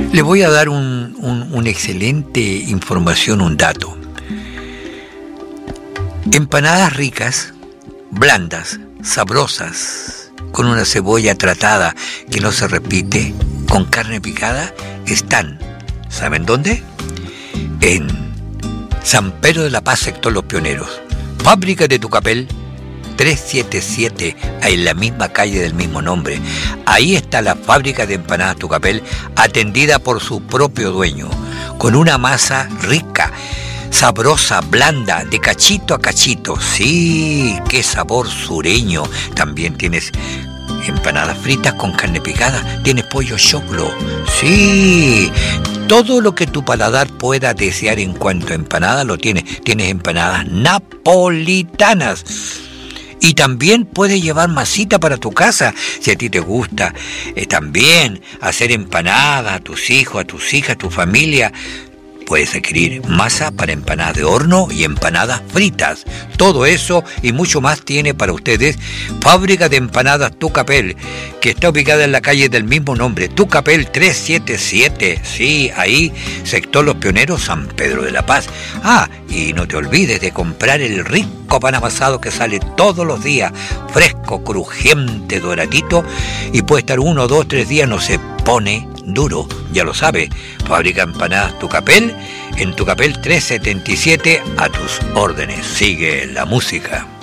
Le voy a dar una excelente información, un dato. Empanadas ricas, blandas, sabrosas, con una cebolla tratada que no se repite, con carne picada, están, ¿saben dónde? En San Pedro de la Paz, sector Los Pioneros. Fábrica de Tucapel 377, en la misma calle del mismo nombre. Ahí está la fábrica de empanadas Tucapel, atendida por su propio dueño, con una masa rica, sabrosa, blanda, de cachito a cachito. Sí, qué sabor sureño. También tienes empanadas fritas con carne picada, tienes pollo choclo. Sí, todo lo que tu paladar pueda desear en cuanto a empanadas lo tienes. Tienes empanadas napolitanas. Y también puedes llevar masita para tu casa, si a ti te gusta. También hacer empanadas a tus hijos, a tus hijas, a tu familia. Puedes adquirir masa para empanadas de horno y empanadas fritas. Todo eso y mucho más tiene para ustedes Fábrica de Empanadas Tucapel, que está ubicada en la calle del mismo nombre, Tucapel 377. Sí, ahí, sector Los Pioneros, San Pedro de la Paz. Ah, y no te olvides de comprar el rico pan amasado que sale todos los días, fresco, crujiente, doradito, y puede estar 1, 2, 3 días, no se pone duro. Ya lo sabe, Fábrica Empanadas Tucapel, en Tucapel 377, a tus órdenes. Sigue la música.